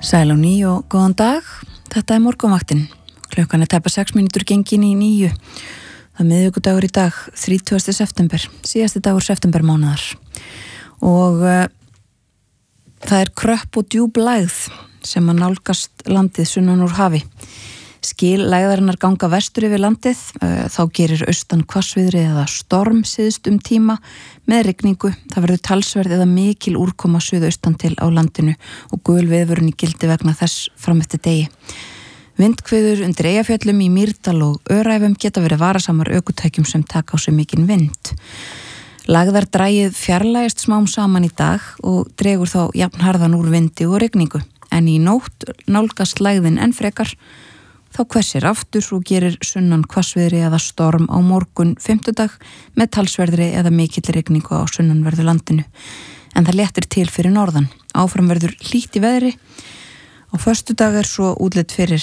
Sæl á ný og góðan dag. Þetta morgunvaktin. Klukkan tæpa 6 mínútur gengin í 9. Það er miðvikudagur í dag, 30. september, síðasti dagur septembermánaðar. Og það er kröpp og djúp lægð sem að nálgast landið sunnan úr hafi. Skil lægðarinnar ganga vestur yfir landið, þá gerir austan hvassviðri eða storm síðst tíma með rigningu. Það verður talsverð eða mikil úrkoma suðaustan til á landinu og gul viðvörun í gildi vegna þess fram eftir degi. Vindhviður undir Eyjafjöllum í Mýrdal og Öræfum geta verið varasamar ökutækjum sem taka á sig mikinn vind. Lægðardragið fjarlægist smám saman í dag og dregur þá jafnharðan úr vindi og rigningu. En í nótt nálgast lægðin enn frekar. Þá hvessir aftur og gerir sunnan hvassviðri eða storm á morgun fimmtudag með talsverðri eða mikill rigningu á sunnanverðu landinu. En það léttir til fyrir norðan. Áfram verður hlýtt í veðri. Á föstudag er svo útlit fyrir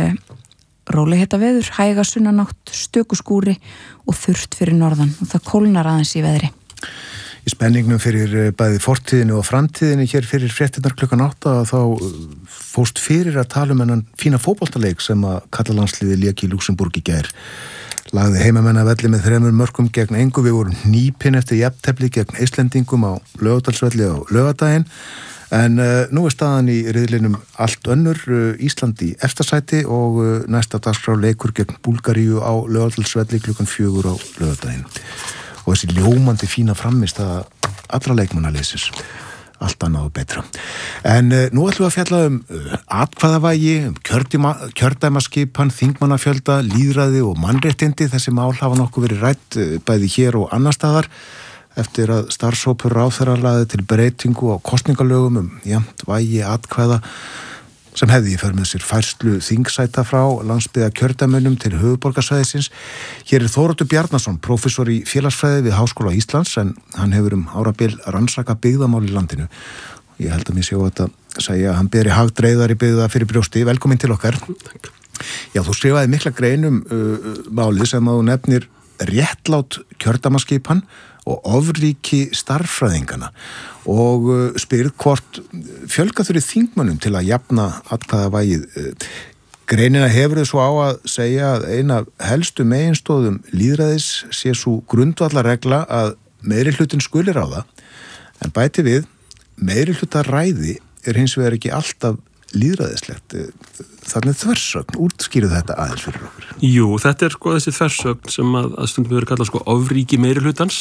róleghita veður, hæga sunnanátt, stöku skúri og þurrt fyrir norðan og það kólnar aðeins í veðri. Í spenningnum fyrir bæði fortíðinu og framtíðinu hér fyrir fréttirnar klukkan 8 þá fórst fyrir að tala hennan fína fótboltaleik sem að karlalandsliðið lék í Luxemburg í gær. Lagði heimamenn að velli með 3 mörkum gegn engu. Við vorum hnípin eftir jafntefli gegn Íslendingum á Laugardalsvelli á laugardaginn. En nú er staðan í riðlinum allt önnur. Ísland í efsta sæti og næsta dagskrá leikur gegn Búlgaríu á Laugardalsvelli klukkan 4 á laugardaginn. Og þessi ljómandi fína framist að allra leikmannaliðsins, allt annað og betra. En nú ætlum við að fjalla atkvæðavægi, kjördæmaskipan, þingmannafjölda, lýðræði og mannréttindi. Þessi mál hafa nokkuð verið rædd bæði hér og annar staðar eftir að starfshópur ráðherra lagði til breytingu á kosningalögum jafnt vægi atkvæða sem hefði í för með sér færslu þingsæta frá landsbyggða kjördæmunum til höfuðborgarsvæðisins. Hér er Þóroddur Bjarnason, prófessor í félagsfræði við Háskóla Íslands, en hann hefur árabil rannsaka byggðamál í landinu. Ég held að mér sjá að segja að hann beri hag dreifðari byggða fyrir brjósti. Velkomin til okkar. Takk. Já, þú skrifaði mikla greinum málið sem að þú nefnir réttlát kjördæmaskipan og ofríki starffræðingana og spyrð hvort fjölga þurfi þingmönnum til að jafna atkvæðavægið. Greinina hefur þau svo á að segja að eina helstu meginstóðum lýðræðis sé svo grundvallarregla að meirihlutin skuli ráða, en bæti við meirihlutarræði er hins vegar ekki alltaf lýðræðislegt. Þannig þversögn, útskýrðu þetta aðeins fyrir okkur. Jú, þetta er þessi þversögn sem að stundum verður kallað ofríki meirihlutans